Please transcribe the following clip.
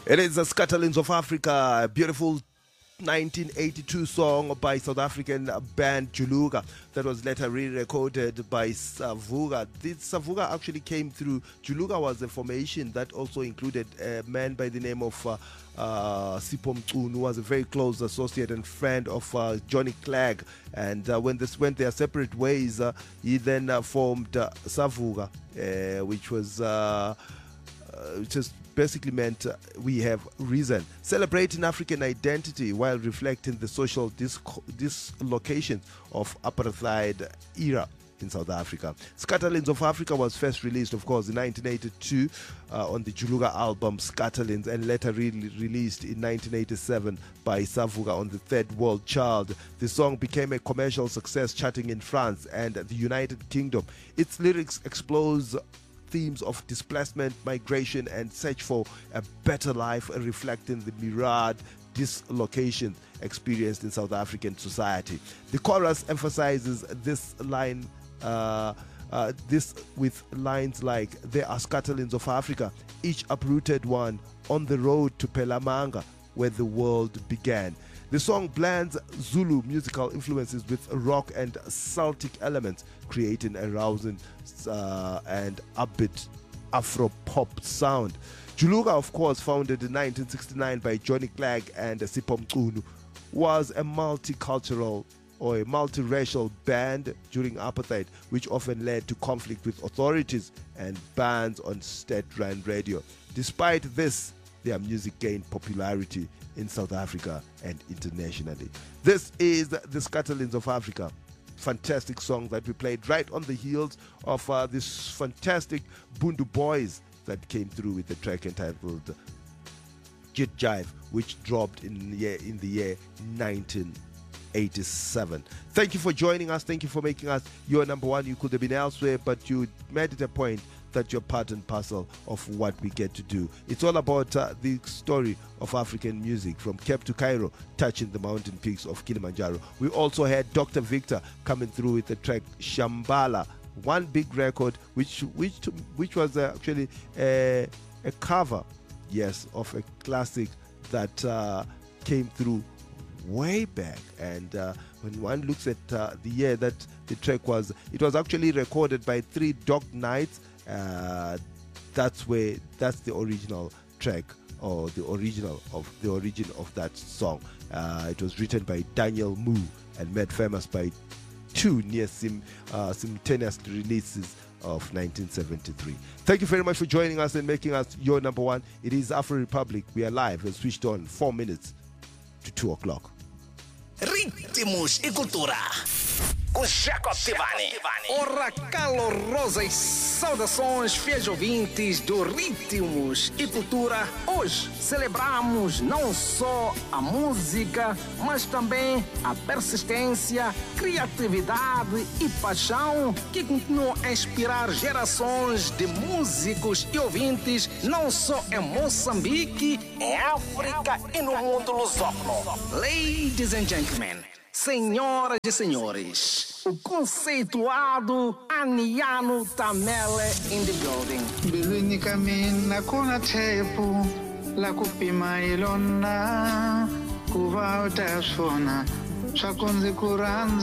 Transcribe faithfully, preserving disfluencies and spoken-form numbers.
It is the Scatterlings of Africa, a beautiful nineteen eighty-two song by South African band Juluka that was later re-recorded by Savuka. This Savuka actually came through. Juluka was a formation that also included a man by the name of uh, uh, Sipho Mchunu, who was a very close associate and friend of uh, Johnny Clegg. And uh, when this went their separate ways, uh, he then uh, formed uh, Savuka, uh, which was uh, uh, just basically meant uh, we have reason. Celebrating African identity while reflecting the social disco- dislocation of apartheid era in South Africa. Scatterlings of Africa was first released, of course, in nineteen eighty-two uh, on the Juluka album Scatterlings, and later re- released in nineteen eighty-seven by Savuka on the Third World Child. The song became a commercial success, charting in France and the United Kingdom. Its lyrics explores themes of displacement, migration, and search for a better life, reflecting the myriad dislocation experienced in South African society. The chorus emphasizes this line, uh, uh, this with lines like, "There are scatterlings of Africa, each uprooted one, on the road to Pelamanga, where the world began." The song blends Zulu musical influences with rock and Celtic elements, creating a rousing uh, and upbeat Afro-pop sound. Juluka, of course, founded in nineteen sixty-nine by Johnny Clegg and Sipho Mchunu, was a multicultural or a multiracial band during apartheid, which often led to conflict with authorities and bans on state-run radio. Despite this, their music gained popularity in South Africa and internationally. This is the Scatterlings of Africa. Fantastic song that we played right on the heels of uh, this fantastic Bundu Boys that came through with the track entitled Jit Jive, which dropped in the year, in the year nineteen eighty-seven. Thank you for joining us. Thank you for making us your number one. You could have been elsewhere, but you made it a point that you're part and parcel of what we get to do. It's all about uh, the story of African music from Cape to Cairo, touching the mountain peaks of Kilimanjaro. We also had Doctor Victor coming through with the track Shambhala, one big record, which which which was uh, actually a, a cover, yes, of a classic that uh, came through way back. And uh, when one looks at uh, the year that the track was, it was actually recorded by Three Dog Nights. Uh, that's where that's the original track, or the original of the origin of that song. Uh, it was written by Daniel Moo and made famous by two near sim, uh, simultaneous releases of nineteen seventy-three. Thank you very much for joining us and making us your number one. It is Afro Republic. We are live and switched on four minutes to two o'clock. Ritmos e Cultura com Jacob Tivani. Ora, calorosas saudações, fiéis ouvintes do Ritmos e Cultura. Hoje celebramos não só a música, mas também a persistência, criatividade e paixão que continuam a inspirar gerações de músicos e ouvintes, não só em Moçambique, em África e no mundo lusófono. Ladies and gentlemen, senhoras e senhores, o conceituado Aniano Tamele in the building. Bilwini kamina kuna tepu la kupima ilona kuva utasona swakunzi kuranza